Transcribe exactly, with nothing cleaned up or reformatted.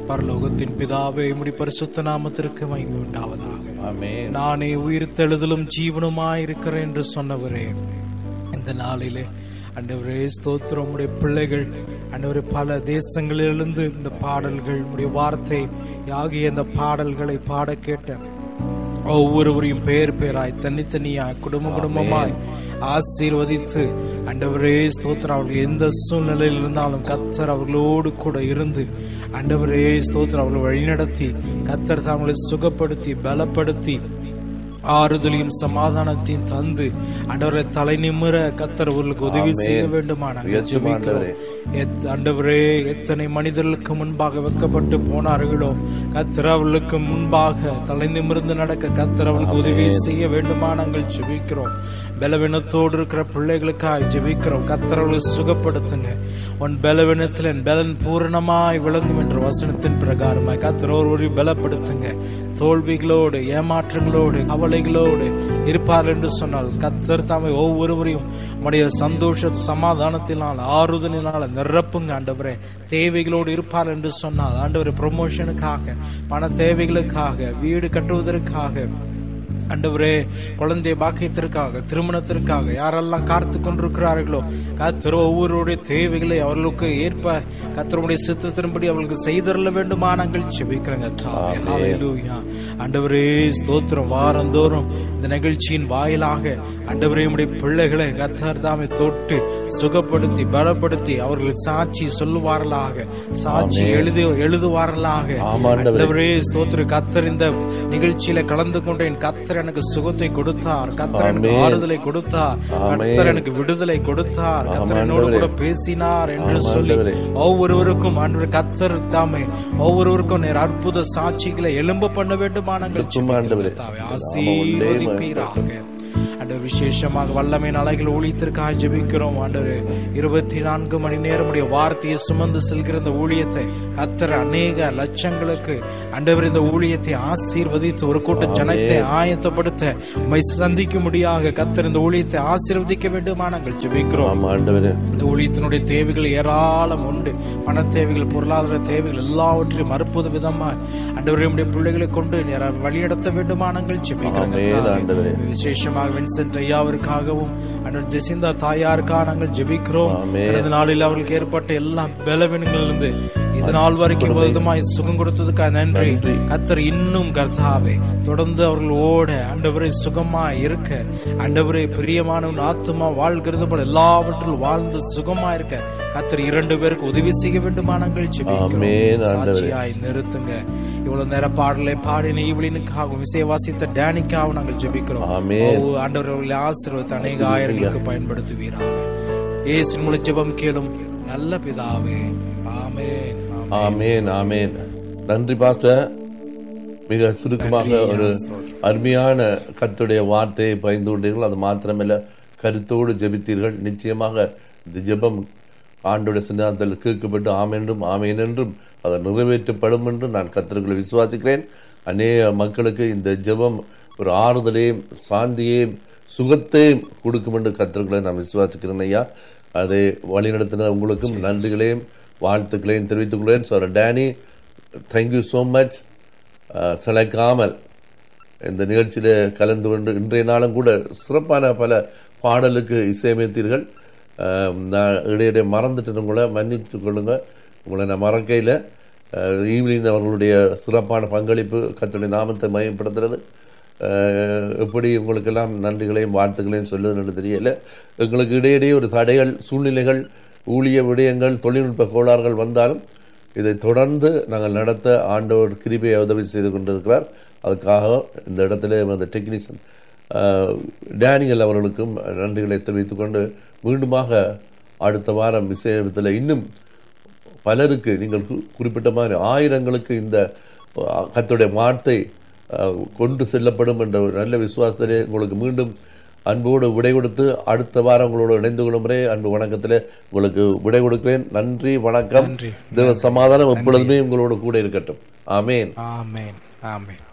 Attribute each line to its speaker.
Speaker 1: பரலோகத்தின் பிதாவே, உம்முடைய பரிசுத்த நாமத்திற்கு மகிமை உண்டாவதாக.
Speaker 2: ஆமென்.
Speaker 1: நானே உயிர்த்தெழுதலும் ஜீவனுமாயிருக்கிறேன் என்று சொன்னவரே, இந்த நாளிலே ஆண்டவரே ஸ்தோத்திரம். உம்முடைய பிள்ளைகள் ஆண்டவரே பல தேசங்களிலிருந்து இந்த பாடல்கள், உம்முடைய வார்த்தை ஆகிய இந்த பாடல்களை பாட கேட்ட ஒவ்வொருவரையும் பேர் பேராய் தனித்தனியாய் குடும்ப குடும்பமாய் ஆசீர்வதித்து ஆண்டவரே ஸ்தோத்திரம். அவர்கள் எந்த சூழ்நிலையில் இருந்தாலும் கர்த்தர் அவர்களோடு கூட இருந்து ஆண்டவரே ஸ்தோத்திரம் அவர்களை வழிநடத்தி கர்த்தர் அவர்களை சுகப்படுத்தி பலப்படுத்தி ஆறுதலையும் சமாதானத்தையும் தந்து ஆண்டவரை தலை நிமிர கர்த்தர் அவர்களுக்கு உதவி செய்ய வேண்டுமா நாங்கள் ஜெபிக்கிறோம். ஆண்டவரே, எத்தனை மனிதர்களுக்கு முன்பாக வெக்கப்பட்டு போனார்களோ கர்த்தர் அவர்களுக்கு முன்பாக தலை நிமிர்ந்து நடக்க கர்த்தர் அவர்களுக்கு உதவி செய்ய வேண்டுமா நாங்கள் ஜெபிக்கிறோம். பலவீனத்தோடு இருக்கிற பிள்ளைகளுக்காக ஜெபிக்கிறோம். கர்த்தர் அவர்களை சுகப்படுத்துங்க. உன் பலவீனத்தில் என் பலன் பூரணமாய் விளங்கும் என்ற வசனத்தின் பிரகாரமாய் கர்த்தர் ஒருவரை பலப்படுத்துங்க. தோல்விகளோடு ஏமாற்றங்களோடு அவளைகளோடு இருப்பார் என்று சொன்னால் கர்த்தர் தாமே ஒவ்வொருவரையும் உடைய சந்தோஷ சமாதானத்தினால் ஆறுதலினால் நிரப்புங்க. ஆண்டவரே, தேவைகளோடு இருப்பார் என்று சொன்னால் ஆண்டவரே ப்ரமோஷனுக்காக, பண தேவைகளுக்காக, வீடு கட்டுவதற்காக, ஆண்டவரே குழந்தை பாக்கியத்திற்காக, திருமணத்திற்காக யாரெல்லாம் காத்து கொண்டிருக்கிறார்களோ கர்த்தர் ஒவ்வொருடைய தேவைகளை அவர்களுக்கு ஏற்ப கர்த்தருடைய சித்தத்தின்படி அவர்களுக்கு செய்தரல வேண்டுமா நாங்கள் ஜெபிக்கிறோங்க. ஆண்டவரே ஸ்தோத்திரம். வாரந்தோறும் இந்த நிகழ்ச்சியின் வாயிலாக ஆண்டவரே உம்முடைய பிள்ளைகளை கர்த்தர் தாமே தொட்டு சுகப்படுத்தி பலப்படுத்தி அவர்கள் சாட்சி சொல்லுவார்களாக, சாட்சி எழுதி எழுதுவார்களாக. ஆண்டவரே ஸ்தோத்திரம். கர்த்தர் இந்த நிகழ்ச்சியில கலந்து கொண்டேன், கர்த்தர் எனக்கு சுகத்தை கொடுத்தார், கர்த்தர் எனக்கு ஆறுதலை கொடுத்தார், கர்த்தர் எனக்கு விடுதலை கொடுத்தார், கர்த்தர் என்னோடு கூட பேசினார் என்று சொல்லி ஒவ்வொருவருக்கும் ஆண்டவர் கர்த்தர் தாமே ஒவ்வொருவருக்கும் நேர் அற்புத சாட்சிகளை எழும்ப பண்ண வேண்டுமா நாங்கள் ஆசீர்வதிப்பீராக. ஆண்டவர் விசேஷமாக வல்லமை அலைகள் ஊழியத்திற்காக ஜெபிக்கிறோம். ஆண்டவர் இருபத்தி நான்கு மணி நேரம் உடைய வார்த்தையை சுமந்து செல்கிற இந்த ஊழியத்தை கர்த்தர் அநேக லட்சங்களுக்கு ஆண்டவர் இந்த ஊழியத்தை ஆசீர்வதித்து ஒரு கூட்ட ஜனத்தை ஆயத்தப்படுத்த உம்மை சந்திக்க முடியாக கர்த்தர் இந்த ஊழியத்தை ஆசீர்வதிக்க வேண்டுமா நாங்கள் ஜெபிக்கிறோம். இந்த ஊழியத்தினுடைய தேவைகள் ஏராளம் உண்டு. பண தேவைகள், பொருளாதார தேவைகள் எல்லாவற்றையும் அற்புத விதமாக ஆண்டவர் நம்முடைய பிள்ளைகளை கொண்டு வழிநடத்த வேண்டுமா நாங்கள் ஜெபிக்கிறோம். விசேஷமாக வின்சென்ட் ஐயாவிற்காகவும் அண்ணன் ஜெசிந்தா தாயாருக்காக நாங்கள் ஜெபிக்கிறோம். இந்த நாளில் அவர்களுக்கு ஏற்பட்ட எல்லா பலவீனங்களிலிருந்து இது நாள் வரைக்கும் விதமாய் சுகம் கொடுத்ததுக்காக நன்றி. கர்த்தர் இன்னும் கர்த்தாவே தொடர்ந்து அவர்கள் ஓட ஆண்டவரை சுகமாய் இருக்க, ஆண்டவரை பிரியமானவன் ஆத்துமா வாழ்கிறது போல எல்லாவற்றிலும் வாழ்ந்து சுகமா இருக்க கர்த்தர் இரண்டு பேருக்கு உதவி செய்ய வேண்டுமா நாங்கள் ஜெபிக்கிறோம். சாட்சியாய் நிறுத்துங்க. இவ்வளவு நேர பாடலை பாடின ஈவலினுக்காகவும் இசை வாசித்த டேனிக்காகவும் நாங்கள் ஜெபிக்கிறோம். ஆண்டவர்களை ஆசீர்வதித்து அநேக ஆயிரங்களுக்கு பயன்படுத்துவீராக. இயேசு மூலம் ஜெபம் கேளும் நல்ல பிதாவே. ஆமென்,
Speaker 2: ஆமென், ஆமென். நன்றி பாஸ்டர். மிக சுருக்கமாக ஒரு அருமையான கர்த்தருடைய வார்த்தையை பகிர்ந்து கொண்டீர்கள். அது மாத்திரமல்ல, கருத்தோடு ஜெபித்தீர்கள். நிச்சயமாக இந்த ஜெபம் ஆண்டோட சின்னாத்தில் கேட்கப்பட்டு ஆமென்றும் ஆமேன் என்றும் அது நிறைவேற்றப்படும் என்று நான் கர்த்தர்களை விசுவாசிக்கிறேன். அநேக மக்களுக்கு இந்த ஜெபம் ஒரு ஆறுதலையும் சாந்தியையும் சுகத்தையும் கொடுக்கும் என்று கர்த்தர்களை நான் விசுவாசிக்கிறேன். ஐயா, அதை வழிநடத்தின உங்களுக்கும் நன்றிகளையும் வாழ்த்துக்களையும் தெரிவித்துக் கொள்கிறேன். Sir Danny, thank you so much. சிலைக்காமல் இந்த நிகழ்ச்சியில் கலந்து கொண்டு இன்றைய நாளும் கூட சிறப்பான பல பாடலுக்கு இசையமைத்தீர்கள். நான் இடையிடையே மறந்துட்டு உங்களை மன்னித்து கொள்ளுங்க. உங்களை நான் மறக்கையில் ஈவினிங் அவர்களுடைய சிறப்பான பங்களிப்பு கர்த்தருடைய நாமத்தை மையப்படுத்துறது. எப்படி உங்களுக்கெல்லாம் நன்றிகளையும் வாழ்த்துக்களையும் சொல்லுதுன்னு தெரியல. எங்களுக்கு இடையிடையே ஒரு தடைகள், சூழ்நிலைகள், ஊழிய விடயங்கள், தொழில்நுட்ப கோளாறுகள் வந்தாலும் இதை தொடர்ந்து நாங்கள் நடத்த ஆண்டவர் கிருபையை உதவி செய்து கொண்டிருக்கிறார். அதுக்காக இந்த இடத்துல அந்த டெக்னீஷியன் டேனியல் அவர்களுக்கும் நன்றிகளை தெரிவித்துக் கொண்டு மீண்டுமாக அடுத்த வாரம் விஷயத்தில் இன்னும் பலருக்கு நீங்கள் குறிப்பிட்ட மாதிரி ஆயிரங்களுக்கு இந்த கர்த்தருடைய வார்த்தை கொண்டு செல்லப்படும் என்ற ஒரு நல்ல விசுவாசத்திலே உங்களுக்கு மீண்டும் அன்போடு விடை கொடுத்து அடுத்த வாரம் உங்களோடு இணைந்து கொள்ளும் முறை அன்பு வணக்கத்தில் உங்களுக்கு விடை கொடுக்கிறேன். நன்றி, வணக்கம். தேவ சமாதானம் எப்பொழுதுமே உங்களோடு கூட இருக்கட்டும். ஆமேன்,
Speaker 1: ஆமேன், ஆமேன்.